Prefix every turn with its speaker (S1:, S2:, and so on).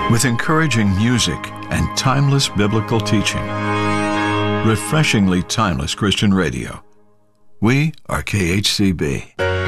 S1: with encouraging music and timeless biblical teaching. Refreshingly timeless Christian radio. We are KHCB.